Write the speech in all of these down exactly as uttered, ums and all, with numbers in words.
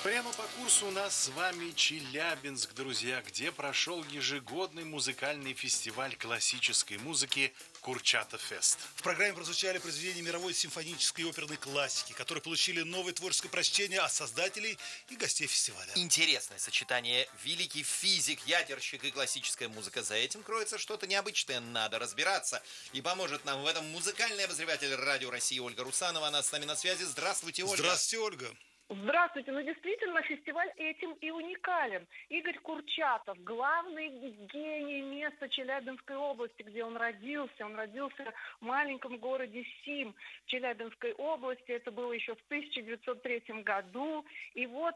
Прямо по курсу у нас с вами Челябинск, друзья, где прошел ежегодный музыкальный фестиваль классической музыки «Курчатов Фест». В программе прозвучали произведения мировой симфонической и оперной классики, которые получили новое творческое прочтение от создателей и гостей фестиваля. Интересное сочетание: великий физик, ядерщик и классическая музыка. За этим кроется что-то необычное, надо разбираться. И поможет нам в этом музыкальный обозреватель Радио России Ольга Русанова. Она с нами на связи. Здравствуйте, Ольга. Здравствуйте, Ольга. Здравствуйте. Ну, действительно, фестиваль этим и уникален. Игорь Курчатов, главный гений места Челябинской области, где он родился. Он родился в маленьком городе Сим в Челябинской области. Это было еще в тысяча девятьсот третьем году. И вот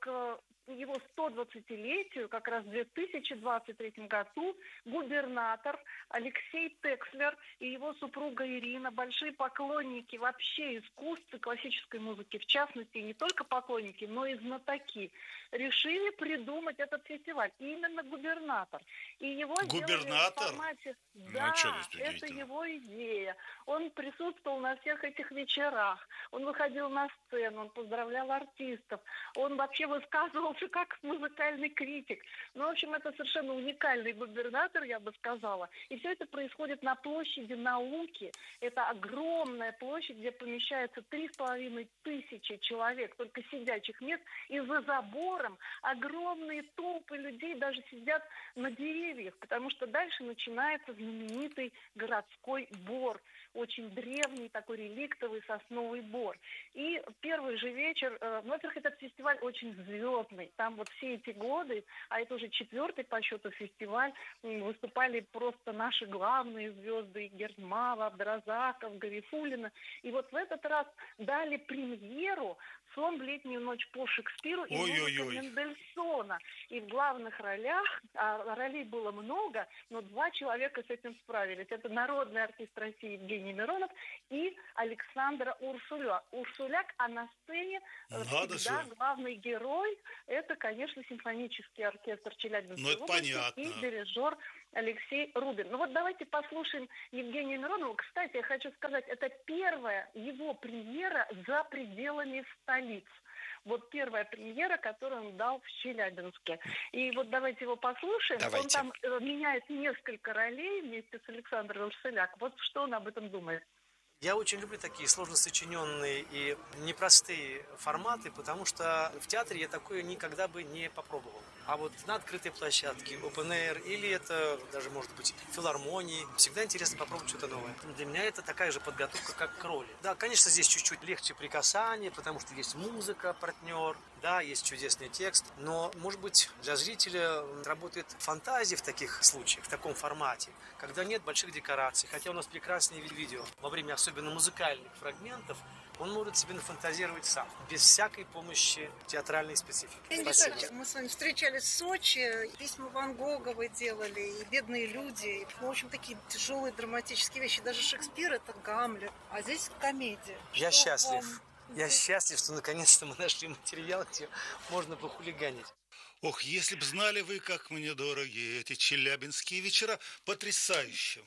к его сто двадцатилетию, как раз в две тысячи двадцать третьем году, губернатор Алексей Текслер и его супруга Ирина, большие поклонники вообще искусства классической музыки, в частности, не только поклонники, но и знатоки, решили придумать этот фестиваль. Именно губернатор. И его губернатор? сделали в формате... Ну, да, а это его идея. Он присутствовал на всех этих вечерах. Он выходил на сцену, он поздравлял артистов. Он вообще высказывался как музыкальный критик. Ну, в общем, это совершенно уникальный губернатор, я бы сказала. И все это происходит на площади Науки. Это огромная площадь, где помещается три с половиной тысячи человек, только сидячих мест. И за забором огромные толпы людей даже сидят на деревьях, потому что дальше начинается знаменитый городской бор. Очень древний, такой реликтовый сосновый бор. И первый же вечер, э, ну, во-первых, этот фестиваль очень звездный. Там вот все эти годы, а это уже четвертый по счету фестиваль, выступали просто наши главные звезды: Гермава, Абдразаков, Гарифуллина. И вот в этот раз дали премьеру «Сон в летнюю ночь» по Шекспиру и музыка Мендельсона. И в главных ролях, а ролей было много, но два человека с этим справились. Это народный артист России Евгений Миронов и Александра Урсуля. Урсуляк, а на сцене Надо всегда же. главный герой — это, конечно, симфонический оркестр Челябинской Ну, это области понятно. и дирижер Алексей Рубин. Ну вот давайте послушаем Евгения Миронова. Кстати, я хочу сказать, это первая его премьера за пределами столиц. Вот первая премьера, которую он дал в Челябинске. И вот давайте его послушаем. Давайте. Он там э, меняет несколько ролей вместе с Александром Урсуляк. Вот что он об этом думает. Я очень люблю такие сложно сочиненные и непростые форматы, потому что в театре я такое никогда бы не попробовал. А вот на открытой площадке, open air, или это даже может быть филармонии, всегда интересно попробовать что-то новое. Для меня это такая же подготовка, как к роли. Да, конечно, здесь чуть-чуть легче при касании, потому что есть музыка, партнер, да, есть чудесный текст, но, может быть, для зрителя работает фантазия в таких случаях, в таком формате, когда нет больших декораций, хотя у нас прекрасные видео. Во время особенно музыкальных фрагментов он может себе нафантазировать сам, без всякой помощи театральной специфики. Спасибо. Мы с вами встречались в Сочи, письма Ван Гога вы делали, и «Бедные люди». Ну, в общем, такие тяжелые драматические вещи. Даже Шекспир — это Гамлет, а здесь комедия. Я Что счастлив. вам... Я счастлив, что наконец-то мы нашли материал, где можно похулиганить. Ох, если б знали вы, как мне дороги эти челябинские вечера, потрясающе.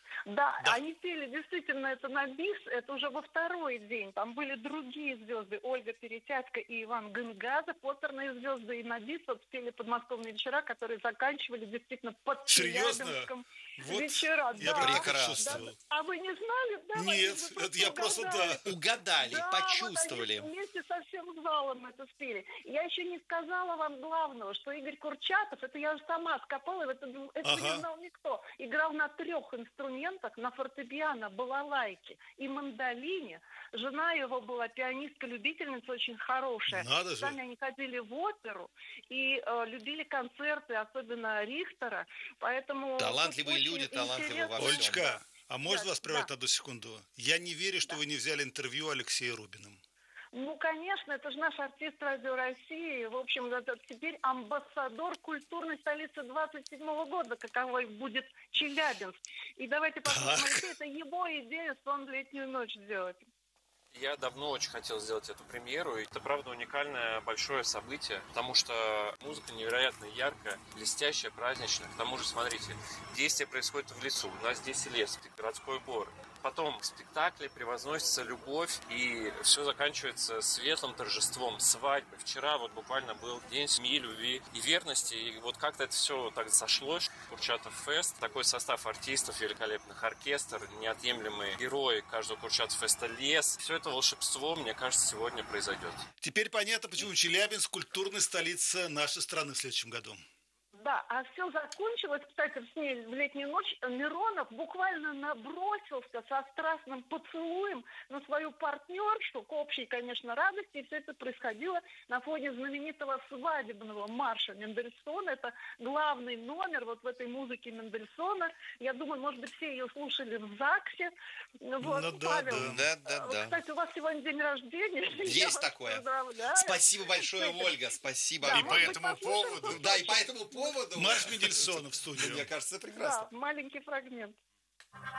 Да, Да. они пели действительно это на бис, это уже во второй день. Там были другие звезды: Ольга Перетятько и Иван Гынгадзе, оперные звезды, и на бис вот пели подмосковные вечера, которые заканчивали действительно под Серьезно? Челябинском Вот вечера. я Да, прям Прекрасно. почувствовал. да. А вы не знали? Да, Нет, вы это я просто, угадали. да. Угадали, Да, почувствовали. Вот они вместе со всем залом это спели. Я еще не сказала вам главного, что Игорь Курчатов, это я сама скопала, это, это Ага. не знал никто, играл на трех инструментах: на фортепиано, балалайке и мандолине. Жена его была пианистка-любительница очень хорошая. Надо же. Сами они ходили в оперу и э, любили концерты, особенно Рихтера. Поэтому Талантливые очень люди, талантливые интересно. во всем. Олечка, а можно Да, вас прервать да. на одну секунду? Я не верю, что Да. вы не взяли интервью Алексея Рубиным. Ну, конечно, это же наш артист Радио России. В общем, это теперь амбассадор культурной столицы двадцать седьмого года, каковой будет Челябинск. И давайте посмотрим, это его идея «Сон в летнюю ночь» сделать. Я давно очень хотел сделать эту премьеру, и это, правда, уникальное большое событие, потому что музыка невероятно яркая, блестящая, праздничная. К тому же, смотрите, действие происходит в лесу, у нас здесь лес, городской бор. Потом в спектакле превозносится любовь, и все заканчивается светлым торжеством свадьбы. Вчера вот буквально был день семьи, любви и верности, и вот как-то это все так сошлось. Курчатов фест, такой состав артистов, великолепных оркестр, неотъемлемые герои каждого Курчатов феста лес. Все это волшебство, мне кажется, сегодня произойдет. Теперь понятно, почему Челябинск – культурная столица нашей страны в следующем году. Да, а все закончилось, кстати, в, сне, в летнюю ночь Миронов буквально набросился со страстным поцелуем на свою партнершу, к общей, конечно, радости, и все это происходило на фоне знаменитого свадебного марша Мендельсона. Это главный номер вот в этой музыке Мендельсона. Я думаю, может быть, все ее слушали в ЗАГСе. Вот, ну, да, Павел, да, да, да. Кстати, у вас сегодня день рождения. Есть такое. Спасибо большое, Ольга, спасибо. Да, И по этому поводу... Да, и по этому поводу... Марш Мендельсона в студию. Мне кажется, прекрасно. Да, маленький фрагмент.